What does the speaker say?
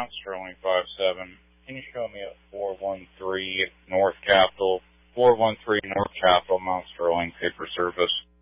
Mount Sterling 57. Can you show me at 413 North Capitol, Mount Sterling, paper service?